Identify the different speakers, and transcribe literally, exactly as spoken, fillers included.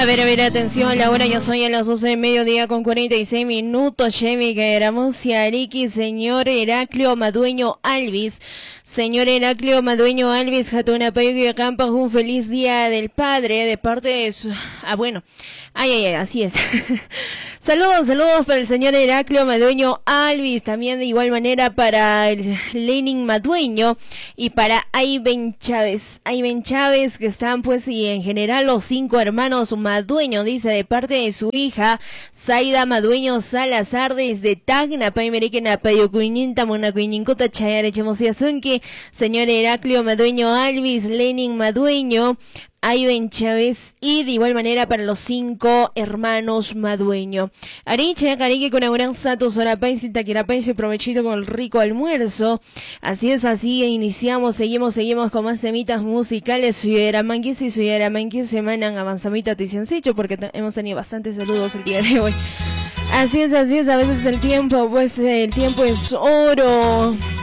Speaker 1: A ver, a ver, atención, la hora ya son a las doce de mediodía con cuarenta y seis minutos. Chemi, Caeramucia, Ariki, señor Heraclio Madueño Alvis. Señor Heraclio Madueño Alvis, Jatuna Payo y Campa, un feliz día del padre de parte de su... Ah, bueno. Ay, ay, ay, así es. Saludos, saludos para el señor Heraclio Madueño Alvis, también de igual manera para el Lenin Madueño y para Ayben Chávez. Ayben Chávez, que están pues y en general los cinco hermanos Madueño, dice, de parte de su hija Zaida Madueño Salazar desde Tacna, Paimeriquena, Payocuyinta, Monacuyincota, Chayare, Chemosiasunque, señor Heraclio Madueño Alvis, Lenin Madueño, Ayben Chávez y de igual manera para los cinco hermanos Madueño. Ariche, Carique con gran Sato, Sorapais y Taquirapais y provechito con el rico almuerzo. Así es, así iniciamos, seguimos, seguimos con más temitas musicales. Suyeramanquis y Suyeramanquis se mandan avanzamita Ticiancicho porque hemos tenido bastantes saludos el día de hoy. Así es, así es, a veces el tiempo, pues el tiempo es oro.